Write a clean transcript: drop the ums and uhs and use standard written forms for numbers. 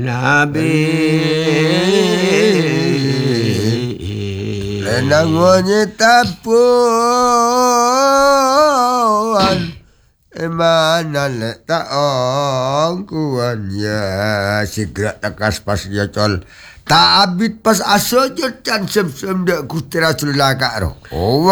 nabi Lenangonye tapuan Emana letak ongkuan ya segera takas pas ya col tak abit pas aso jo can sem dek kutera sulaka ro.